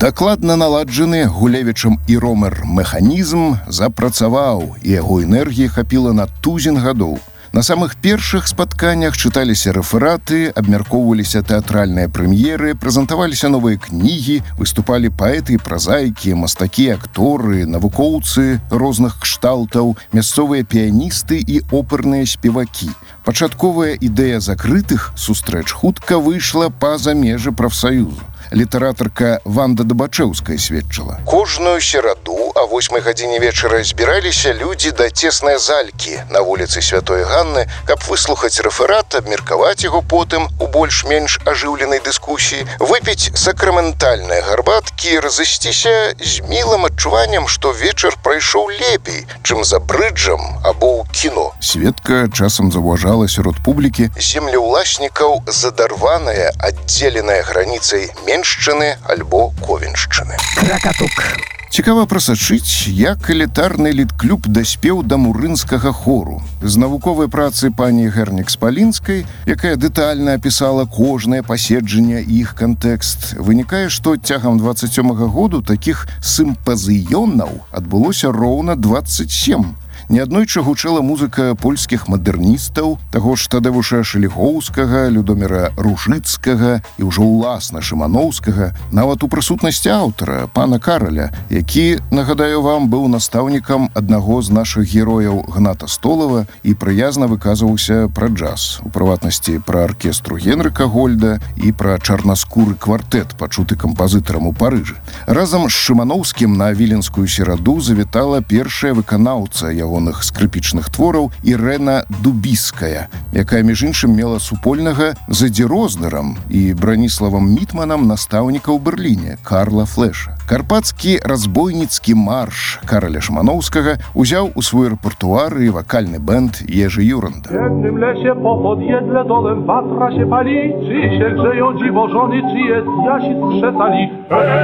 Дакладна наладжаны Гулевічам і Ромер механізм запрацаваў, і яго энергіі хапіла на тузін гадоў. На самых першых спатканнях чыталіся рэфераты, абмяркоўваліся тэатральныя прэм'еры, прэзентаваліся новыя кнігі, выступалі паэты і празаікі, мастакі, акторы, навукоўцы розных кшталтаў, мясцовыя піяністы і оперныя спевакі. Пачатковая ідэя закрытых сустрэч хутка выйшла па-за межы прафсаюзу. Літаратарка Ванда Дабачэўская сведчыла: кожную сераду а 8 гадзіне вечара збіраліся людзі да цеснай залькі на вуліцы Святой Ганны, каб выслухаць рэферат, абмеркаваць яго потым у больш-менш ажыўленай дыскусіі, выпіць сакраментальныя гарбаткі і разысціся з мілым адчуваннем, што вечар прайшоў лепей, чым за брыджам або ў кіно. Сведка часам заўважала сярод публікі землеўласнікаў задарваная, аддзеленая граніцай Меншчыны альбо Ковеншчыны. Кракатук. Цікава прасачыць, як элітарны літклуб даспеў да мурынскага хору. З навуковай працы пані Гернікс-Палінскай, якая дэтальна апісала кожнае паседжанне і іх кантэкст, вынікае, што цягам 27-го году такіх сімпазіёнаў адбылося роўна 27. Неаднойчы гучала музыка польскіх мадэрністаў, таго ж Тадэвуша Шэлігоўскага, Людоміра Ружыцкага і ўжо ўласна Шыманоўскага, нават у прысутнасці аўтара, пана Караля, які, нагадаю вам, быў настаўнікам аднаго з нашых герояў Гната Столава і прыязна выказваўся пра джаз, у прыватнасці пра аркестру Генрыка Гольда і пра чарнаскуры квартэт, пачуты кампазітарам у Парыжы. Разам з Шыманоўскім на віленскую сераду завітала першая выканаўца ягоных скрыпічных твораў Ірэна Дубіская, якая, між іншым, мела супольнага з Эдзі Рознерам і Браніславам Мітманам настаўніка ў Берліне Карла Флеша. Карпацкі разбойніцкі марш Караля Шыманоўскага узяў у свой рэпертуар і вакальны бэнд Ежы Юранда. W ciemnym lesie pochod jedle dolem watra się pali, czy się grzeją dziwożony, czy jest jasi skrzesali.